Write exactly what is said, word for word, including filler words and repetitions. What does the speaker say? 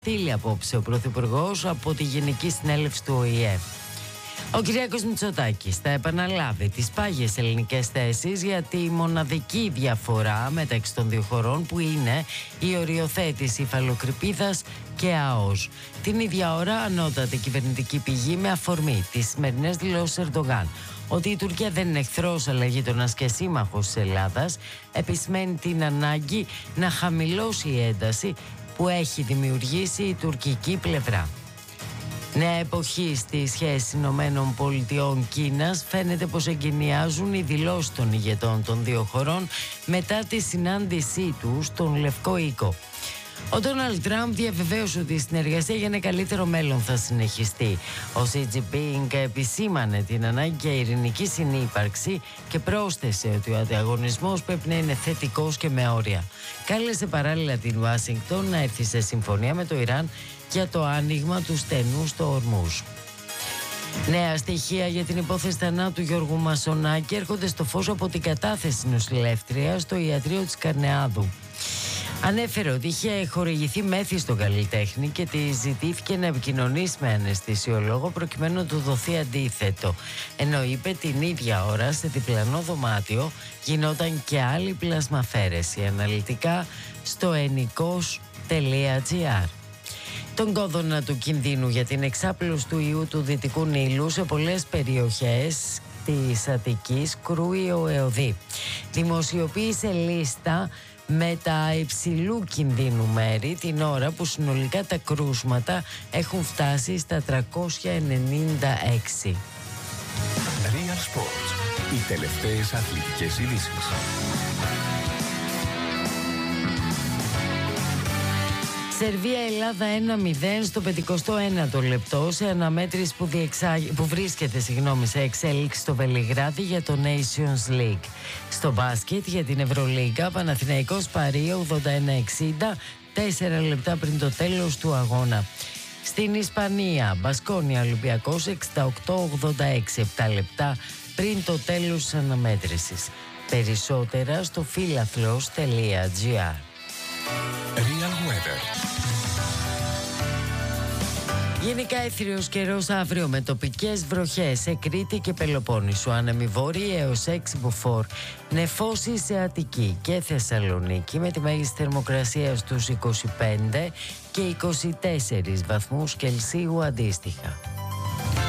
Στείλει απόψε ο Πρωθυπουργός από τη Γενική Συνέλευση του Ο Η Ε. Ο Κυριάκος Μητσοτάκης θα επαναλάβει τις πάγιες ελληνικές θέσεις για τη μοναδική διαφορά μεταξύ των δύο χωρών, που είναι η οριοθέτηση υφαλοκρηπίδας και ΑΟΣ. Την ίδια ώρα, ανώτατη κυβερνητική πηγή, με αφορμή τις σημερινές δηλώσεις Ερντογάν ότι η Τουρκία δεν είναι εχθρός αλλά γείτονας και σύμμαχος της Ελλάδας, επισημαίνει την ανάγκη να χαμηλώσει η ένταση που έχει δημιουργήσει η τουρκική πλευρά. Νέα εποχή στη σχέση Ηνωμένων Πολιτειών Κίνας. Φαίνεται πως εγκαινιάζουν οι δηλώσεις των ηγετών των δύο χωρών μετά τη συνάντησή τους στον Λευκό Οίκο. Ο Ντόναλντ Τραμπ διαβεβαίωσε ότι η συνεργασία για ένα καλύτερο μέλλον θα συνεχιστεί. Ο Σι Τζινπίνγκ επισήμανε την ανάγκη για ειρηνική συνύπαρξη και πρόσθεσε ότι ο ανταγωνισμός πρέπει να είναι θετικός και με όρια. Κάλεσε παράλληλα την Ουάσιγκτον να έρθει σε συμφωνία με το Ιράν για το άνοιγμα του στενού στο Ορμούζ. Νέα στοιχεία για την υπόθεση θανάτου Γιώργου Μασονάκη έρχονται στο φως από την κατάθεση νοσηλεύτριας στο ιατρείο της Καρνεάδου. Ανέφερε ότι είχε χορηγηθεί μέθη στον καλλιτέχνη και τη ζητήθηκε να επικοινωνήσει με αναισθησιολόγο προκειμένου να του δοθεί αντίθετο. Ενώ είπε την ίδια ώρα σε διπλανό δωμάτιο γινόταν και άλλη πλασμαφέρεση. Αναλυτικά στο ενικός τελεία τζι άρ. Τον κόδωνα του κινδύνου για την εξάπλωση του ιού του Δυτικού Νείλου σε πολλές περιοχές της Αττικής κρούει ο ΕΟΔΗ. Δημοσιοποίησε λίστα με τα υψηλού κινδύνου μέρη την ώρα που συνολικά τα κρούσματα έχουν φτάσει στα τριακόσια ενενήντα έξι. Real Sports. Οι τελευταίες αθλητικές ειδήσεις. Σερβία-Ελλάδα ένα μηδέν στο πενηκοστό ένατο λεπτό σε αναμέτρηση που, διεξάγει, που βρίσκεται συγγνώμη, σε εξέλιξη στο Βελιγράδι για το Nations League. Στο μπάσκετ για την Ευρωλίγκα, Παναθηναϊκός Παρί ογδόντα ένα εξήντα, τέσσερα λεπτά πριν το τέλος του αγώνα. Στην Ισπανία, Μπασκόνια Ολυμπιακός εξήντα οκτώ ογδόντα έξι, επτά λεπτά πριν το τέλος της αναμέτρησης. Περισσότερα στο φίλαθλος τελεία τζι άρ. Real Weather. Γενικά έθριος καιρός αύριο με τοπικές βροχές σε Κρήτη και Πελοπόννησο, άνεμοι βόρειοι έως έξι μποφόρ, νεφώσεις σε Αττική και Θεσσαλονίκη με τη μέγιστη θερμοκρασία στους είκοσι πέντε και είκοσι τέσσερις βαθμούς Κελσίου αντίστοιχα.